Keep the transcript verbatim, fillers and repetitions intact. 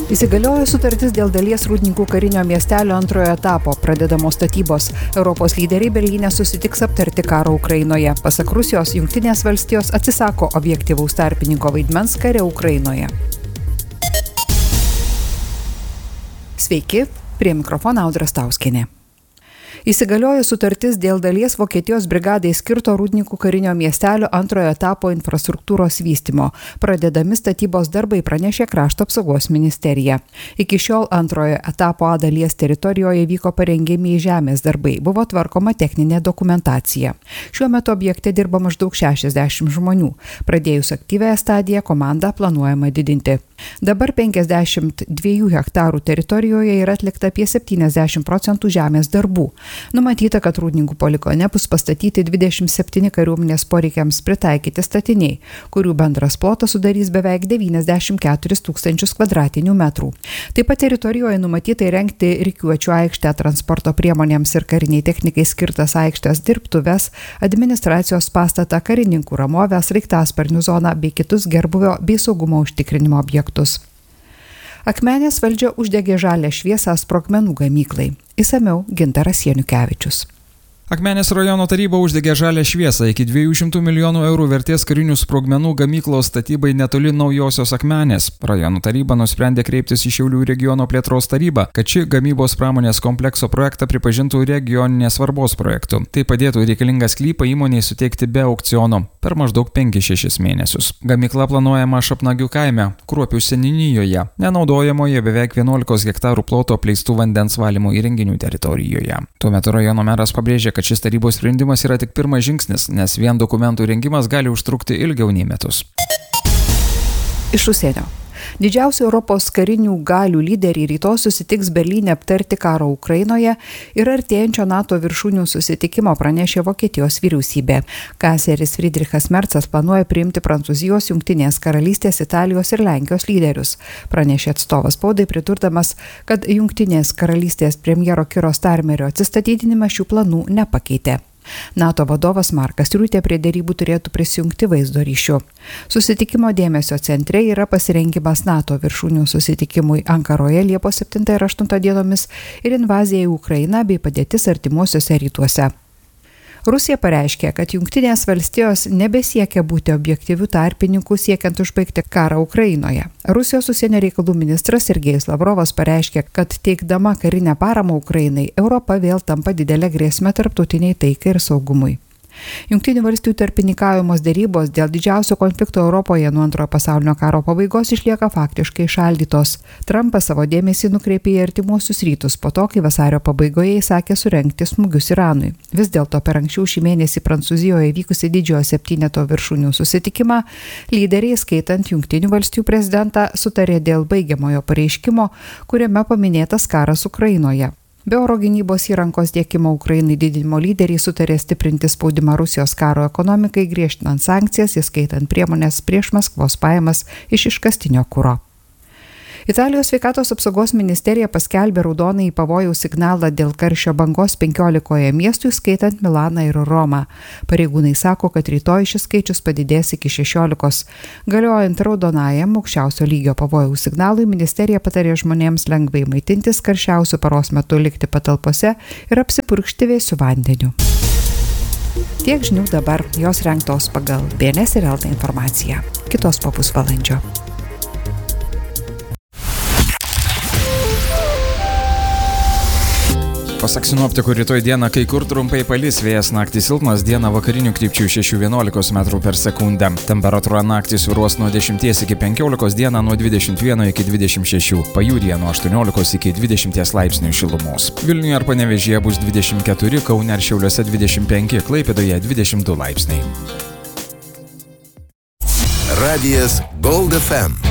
Įsigaliojo sutartis dėl dalies Rūdninkų karinio miestelio antrojo etapo pradedamos statybos. Europos lyderiai Berlyne susitiks aptarti karo Ukrainoje. Pasak Rusijos, Jungtinės valstijos atsisako objektyvaus tarpininko vaidmens kare Ukrainoje. Sveiki, prie mikrofono Audra Stauskienė. Įsigaliojo sutartis dėl dalies Vokietijos brigadai skirto Rūdninkų karinio miestelio antrojo etapo infrastruktūros vystymo. Pradedami statybos darbai, pranešė Krašto apsaugos ministerija. Iki šiol antrojo etapo A dalies teritorijoje vyko parengiamieji žemės darbai, buvo tvarkoma techninė dokumentacija. Šiuo metu objekte dirba maždaug šešiasdešimt žmonių. Pradėjus aktyvąją stadiją, komandą planuojama didinti. Dabar penkiasdešimt dviejų hektarų teritorijoje yra atlikta apie septyniasdešimt procentų žemės darbų. Numatyta, kad Rūdninkų poligone bus pastatyti dvidešimt septyni kariuomenės poreikiams pritaikyti statiniai, kurių bendras plotas sudarys beveik devyniasdešimt keturis tūkstančius kvadratinių metrų. Taip pat teritorijoje numatyta įrengti rikiuočių aikštę, transporto priemonėms ir kariniai technikai skirtas aikštės, dirbtuves, administracijos pastatą, karininkų ramovę, sraigtasparnių zoną bei kitus gerbūvio bei saugumo užtikrinimo objektus. Akmenės valdžia uždegė žalią šviesą sprogmenų gamyklai. Išsamiau Gintaras Janukevičius. Akmenės rajono taryba uždegė žalią šviesą iki dviejų šimtų milijonų eurų vertės karinių sprogmenų gamyklos statybai netoli Naujosios Akmenės. Rajono taryba nusprendė kreiptis į Šiaulių regiono plėtros tarybą, kad ši gamybos pramonės komplekso projektą pripažintų regioninės svarbos projektu. Tai padėtų reikalingą sklypą įmonei suteikti be aukciono per maždaug penkis šešis mėnesius. Gamykla planuojama Šapnagių kaime, Kruopių seniūnijoje, nenaudojamoje beveik vienuolikos hektarų ploto apleistų vandens valymo įrenginių teritorijoje. Tuo metu rajono meras pabrėžė, kad šis tarybos sprendimas yra tik pirmas žingsnis, nes vien dokumentų rengimas gali užtrukti ilgiau nei metus. Iš užsienio. Didžiausių Europos karinių galių lyderiai rytoj susitiks Berlyne aptarti karo Ukrainoje ir artėjančio NATO viršūnių susitikimo, pranešė Vokietijos vyriausybė. Kancleris Friedrichas Mercas planuoja priimti Prancūzijos, Jungtinės karalystės, Italijos ir Lenkijos lyderius. Pranešė atstovas spaudai, pridurdamas, kad Jungtinės karalystės premjero Kiro Starmerio atsistatydinimas šių planų nepakeitė. NATO vadovas Markas Riutė prie derybų turėtų prisijungti vaizdo ryšiu. Susitikimo dėmesio centre yra pasirengimas NATO viršūnių susitikimui Ankaroje Liepos septintą ir aštuntą dienomis ir invazija į Ukrainą bei padėtis artimuosiuose rytuose. Rusija pareiškė, kad Jungtinės valstijos nebesiekia būti objektyvių tarpininkų siekiant užbaigti karą Ukrainoje. Rusijos užsienio reikalų ministras Sergejus Lavrovas pareiškė, kad teikdama karinę paramą Ukrainai, Europa vėl tampa didelė grėsmė tarptautiniai taikai ir saugumui. Jungtinių valstijų tarpininkavimos derybos dėl didžiausio konflikto Europoje nuo antrojo pasaulinio karo pabaigos išlieka faktiškai šaldytos. Trumpas savo dėmesį nukreipė į artimuosius rytus po to, kai vasario pabaigoje įsakė surengti smūgius Iranui. Vis dėlto per anksčiau šį mėnesį Prancūzijoje vykusi didžiojo septyneto viršūnių susitikimą, lyderiai, skaitant Jungtinių valstijų prezidentą, sutarė dėl baigiamojo pareiškimo, kuriame paminėtas karas Ukrainoje. Be oro gynybos įrankos tiekimo Ukrainai didinimo lyderiai sutarė stiprinti spaudimą Rusijos karo ekonomikai, griežtinant sankcijas, įskaitant priemonės prieš Maskvos pajamas iš iškastinio kuro. Italijos sveikatos apsaugos ministerija paskelbė raudonąjį pavojaus signalą dėl karščio bangos penkiolikoje miestų, įskaitant Milaną ir Romą. Pareigūnai sako, kad rytoj šis skaičius padidės iki šešiolikos. Galiojant raudonajam aukščiausio lygio pavojaus signalui, ministerija patarė žmonėms lengvai maitintis, karščiausiu paros metu likti patalpose ir apsipurkšti vėsiu vandeniu. Tiek žinių dabar, jos rengtos pagal B N S ir L T informaciją. Kitos po pusvalandžio. Pasak sinoptikų, rytoj dieną kai kur trumpai palis, vėjas naktį silpnas, dieną vakarinių krypčių šeši vienuolika metrų per sekundę. Temperatūra naktį svyruos nuo dešimties iki penkiolikos, dieną nuo dvidešimt vieno iki dvidešimt šešių, pajūryje nuo aštuoniolikos iki dvidešimties laipsnių šilumos. Vilniuje ar Panevėžyje bus dvidešimt keturi, Kaune ir Šiauliuose dvidešimt penki, Klaipėdoje dvidešimt du laipsniai. Radijas Gold F M.